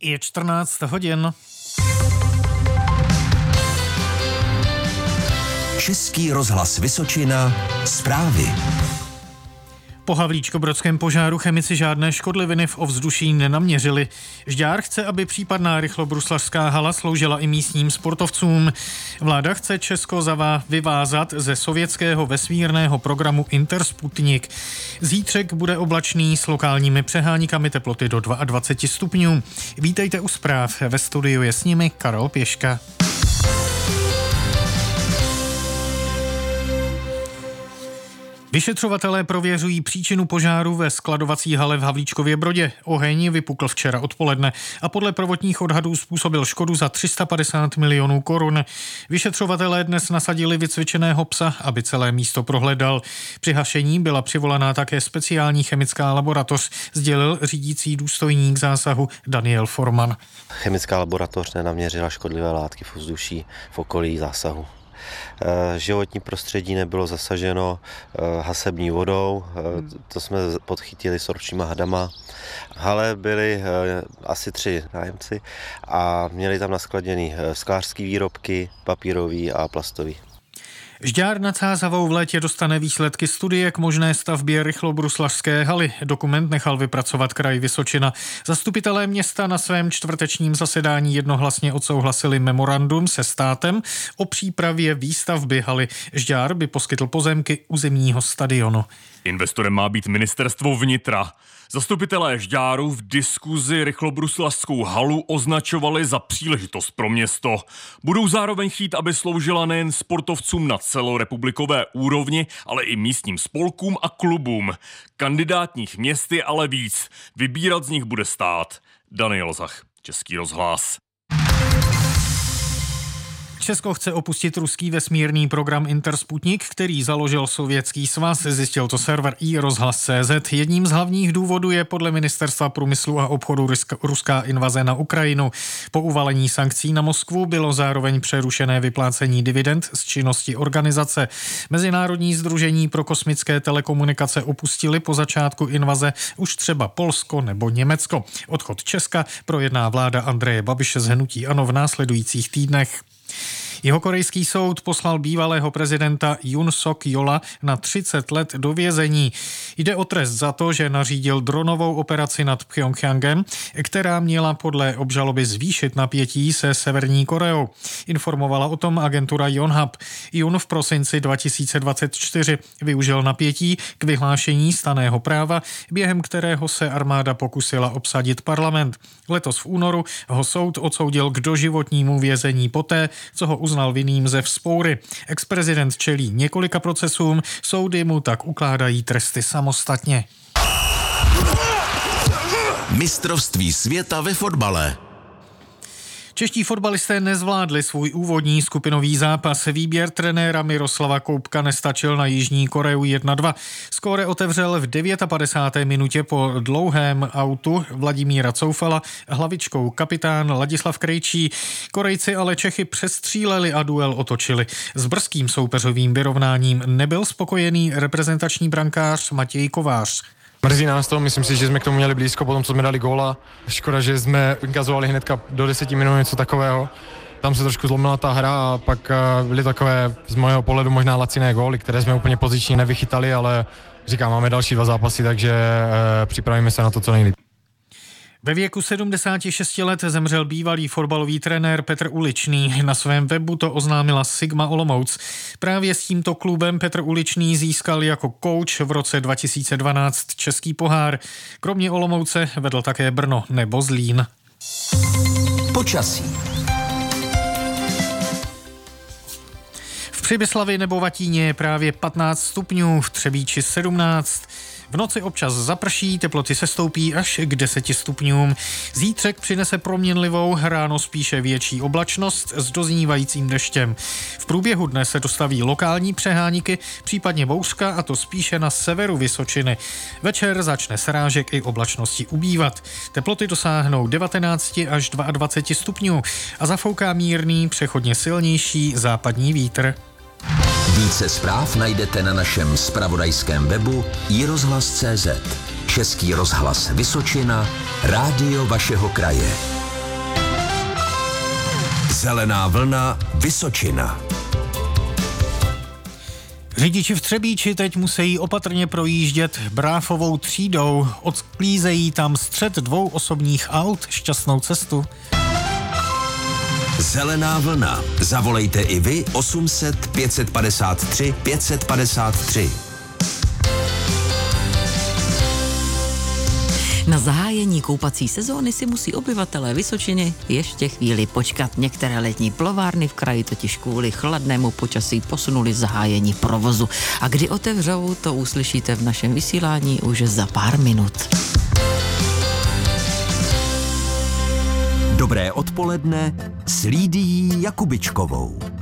Je 14 hodin. Český rozhlas Vysočina, zprávy. Po havlíčkobrodském požáru chemici žádné škodliviny v ovzduší nenaměřili. Žďár chce, aby případná rychlobruslařská hala sloužila i místním sportovcům. Vláda chce Česko vyvázat ze sovětského vesmírného programu Intersputnik. Zítřek bude oblačný s lokálními přeháníkami, teploty do 22 stupňů. Vítejte u zpráv. Ve studiu je s nimi Karel Pěška. Vyšetřovatelé prověřují příčinu požáru ve skladovací hale v Havlíčkově Brodě. Oheň vypukl včera odpoledne a podle prvotních odhadů způsobil škodu za 350 milionů korun. Vyšetřovatelé dnes nasadili vycvičeného psa, aby celé místo prohledal. Při hašení byla přivolaná také speciální chemická laboratoř, sdělil řídící důstojník zásahu Daniel Forman. Chemická laboratoř nenaměřila škodlivé látky v ovzduší v okolí zásahu. Životní prostředí nebylo zasaženo hasební vodou, to jsme podchytili sorčíma hadama. V hale byli asi 3 nájemci a měli tam naskladněný sklářský výrobky, papírový a plastový. Žďár nad Sázavou v létě dostane výsledky studie k možné stavbě rychlobruslařské haly. Dokument nechal vypracovat kraj Vysočina. Zastupitelé města na svém čtvrtečním zasedání jednohlasně odsouhlasili memorandum se státem o přípravě výstavby haly. Žďár by poskytl pozemky územního stadionu. Investorem má být ministerstvo vnitra. Zastupitelé Žďáru v diskuzi rychlobruslařskou halu označovali za příležitost pro město. Budou zároveň chtít, aby sloužila nejen sportovcům na celorepublikové úrovni, ale i místním spolkům a klubům. Kandidátních měst je ale víc. Vybírat z nich bude stát. Daniel Zach, Český rozhlas. Česko chce opustit ruský vesmírný program Intersputnik, který založil Sovětský svaz, zjistil to server iRozhlas.cz. Jedním z hlavních důvodů je podle Ministerstva průmyslu a obchodu ruská invaze na Ukrajinu. Po uvalení sankcí na Moskvu bylo zároveň přerušené vyplácení dividend z činnosti organizace. Mezinárodní sdružení pro kosmické telekomunikace opustili po začátku invaze už třeba Polsko nebo Německo. Odchod Česka projedná vláda Andreje Babiše z hnutí ANO v následujících týdnech. Jihokorejský soud poslal bývalého prezidenta Yoon Suk Yeola na 30 let do vězení. Jde o trest za to, že nařídil dronovou operaci nad Pchjongjangem, která měla podle obžaloby zvýšit napětí se Severní Koreou. Informovala o tom agentura Yonhap. Yoon v prosinci 2024 využil napětí k vyhlášení stanného práva, během kterého se armáda pokusila obsadit parlament. Letos v únoru ho soud odsoudil k doživotnímu vězení poté, co ho uznal vinným ze vzpoury. Ex-prezident čelí několika procesům, soudy mu tak ukládají tresty samostatně. Mistrovství světa ve fotbale. Čeští fotbalisté nezvládli svůj úvodní skupinový zápas. Výběr trenéra Miroslava Koubka nestačil na Jižní Koreu 1-2. Skóre otevřel v 59. minutě po dlouhém autu Vladimíra Coufala hlavičkou kapitán Ladislav Krejčí. Korejci ale Čechy přestříleli a duel otočili. S brzkým soupeřovým vyrovnáním nebyl spokojený reprezentační brankář Matěj Kovář. Mrzí nás to, myslím si, že jsme k tomu měli blízko potom, co jsme dali góla. Škoda, že jsme inkazovali hnedka do 10 minut něco takového. Tam se trošku zlomila ta hra a pak byly takové z mého pohledu možná laciné góly, které jsme úplně pozičně nevychytali, ale říkám, máme další 2 zápasy, takže připravíme se na to co nejlíp. Ve věku 76 let zemřel bývalý fotbalový trenér Petr Uličný. Na svém webu to oznámila Sigma Olomouc. Právě s tímto klubem Petr Uličný získal jako coach v roce 2012 český pohár. Kromě Olomouce vedl také Brno nebo Zlín. Počasí. V Přibyslavi nebo Vatíně je právě 15 stupňů, v Třebíči 17. V noci občas zaprší, teploty se stoupí až k 10 stupňům. Zítřek přinese proměnlivou, ráno spíše větší oblačnost s doznívajícím deštěm. V průběhu dne se dostaví lokální přeháníky, případně bouřka, a to spíše na severu Vysočiny. Večer začne srážek i oblačnosti ubývat. Teploty dosáhnou 19 až 22 stupňů a zafouká mírný, přechodně silnější západní vítr. Více zpráv najdete na našem zpravodajském webu iRozhlas.cz. Český rozhlas Vysočina, rádio vašeho kraje. Zelená vlna Vysočina. Řidiči v Třebíči teď musí opatrně projíždět Bráfovou třídou. Odklízejí tam střet 2 osobních aut. Šťastnou cestu. Zelená vlna. Zavolejte i vy 800 553 553. Na zahájení koupací sezóny si musí obyvatelé Vysočiny ještě chvíli počkat. Některé letní plovárny v kraji totiž kvůli chladnému počasí posunuli zahájení provozu. A kdy otevřou, to uslyšíte v našem vysílání už za pár minut. Dobré odpoledne s Lídií Jakubičkovou.